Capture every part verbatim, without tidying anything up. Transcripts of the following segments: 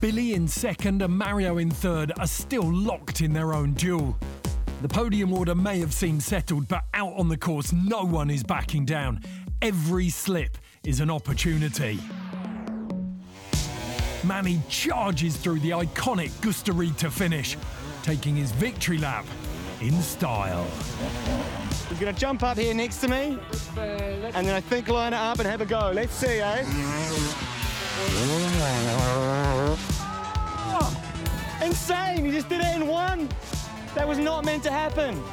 Billy in second and Mario in third are still locked in their own duel. The podium order may have seemed settled, but out on the course, no one is backing down. Every slip is an opportunity. Manny charges through the iconic Gustarita finish, taking his victory lap in style. He's going to jump up here next to me, and then I think line it up and have a go. Let's see, eh? Oh, insane! He just did it in one. That was not meant to happen.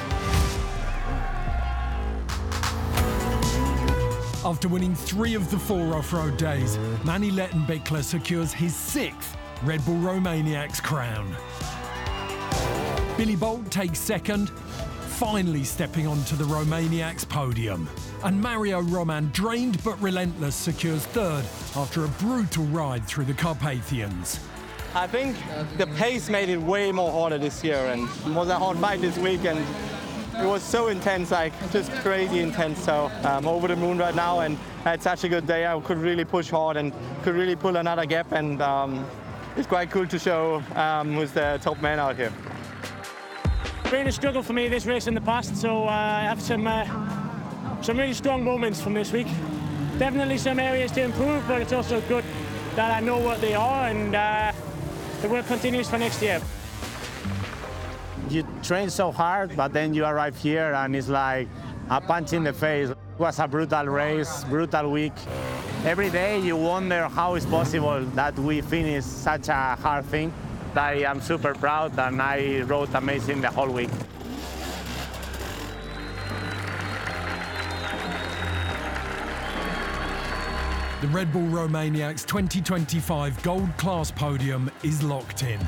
After winning three of the four off-road days, Mani Lettenbichler secures his sixth Red Bull Romaniacs crown. Billy Bolt takes second, finally stepping onto the Romaniacs podium. And Mario Roman, drained but relentless, secures third after a brutal ride through the Carpathians. I think the pace made it way more harder this year, and it was a hard fight this week, and it was so intense, like just crazy intense. So I'm over the moon right now, and I had such a good day. I could really push hard and could really pull another gap, and um, it's quite cool to show um, who's the top man out here. Been a struggle for me this race in the past, so uh, I have some uh, some really strong moments from this week. Definitely some areas to improve, but it's also good that I know what they are, and uh, the work continues for next year. You train so hard, but then you arrive here and it's like a punch in the face. It was a brutal race, brutal week. Every day you wonder how it's possible that we finish such a hard thing. I am super proud, and I rode amazing the whole week. The Red Bull Romaniacs twenty twenty-five Gold Class podium is locked in.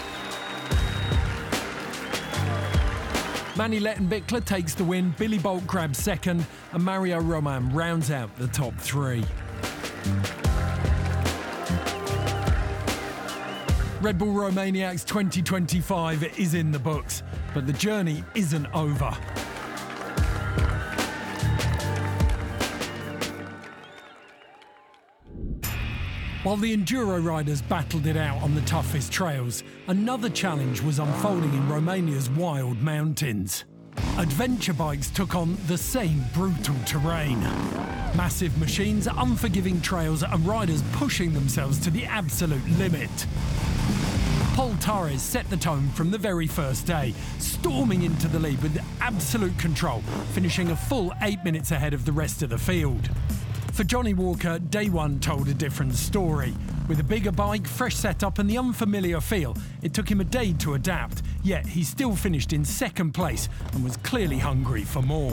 Mani Lettenbichler takes the win, Billy Bolt grabs second, and Mario Roman rounds out the top three. Red Bull Romaniacs twenty twenty-five is in the books, but the journey isn't over. While the Enduro riders battled it out on the toughest trails, another challenge was unfolding in Romania's wild mountains. Adventure bikes took on the same brutal terrain. Massive machines, unforgiving trails, and riders pushing themselves to the absolute limit. Pol Torres set the tone from the very first day, storming into the lead with absolute control, finishing a full eight minutes ahead of the rest of the field. For Johnny Walker, day one told a different story. With a bigger bike, fresh setup and the unfamiliar feel, it took him a day to adapt, yet he still finished in second place and was clearly hungry for more.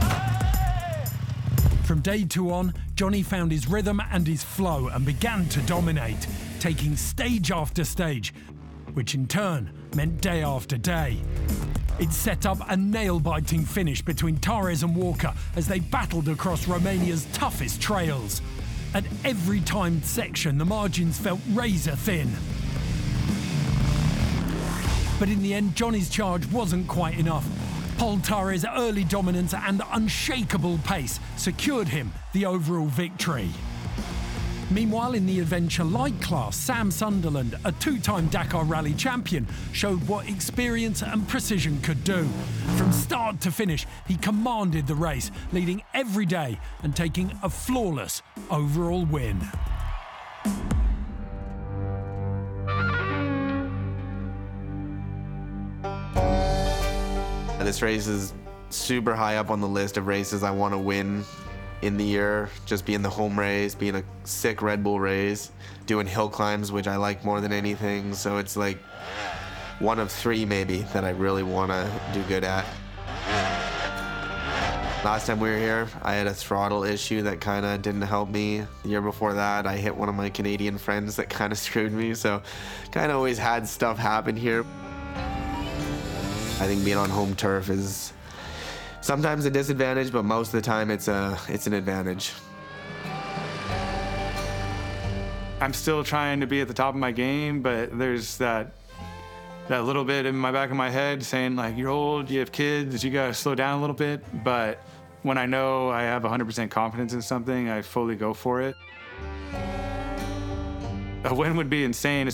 From day two on, Johnny found his rhythm and his flow and began to dominate, taking stage after stage, which in turn meant day after day. It set up a nail-biting finish between Torres and Walker as they battled across Romania's toughest trails. At every timed section, the margins felt razor thin. But in the end, Johnny's charge wasn't quite enough. Pol Torres' early dominance and unshakable pace secured him the overall victory. Meanwhile, in the adventure light class, Sam Sunderland, a two-time Dakar Rally champion, showed what experience and precision could do. From start to finish, he commanded the race, leading every day and taking a flawless overall win. This race is super high up on the list of races I want to win in the year, just being the home race, being a sick Red Bull race, doing hill climbs, which I like more than anything. So it's like one of three maybe that I really want to do good at. Last time we were here, I had a throttle issue that kind of didn't help me. The year before that, I hit one of my Canadian friends that kind of screwed me. So kind of always had stuff happen here. I think being on home turf is sometimes a disadvantage, but most of the time it's a it's an advantage. I'm still trying to be at the top of my game, but there's that that little bit in my back of my head saying, like, you're old, you have kids, you gotta slow down a little bit. But when I know I have one hundred percent confidence in something, I fully go for it. A win would be insane.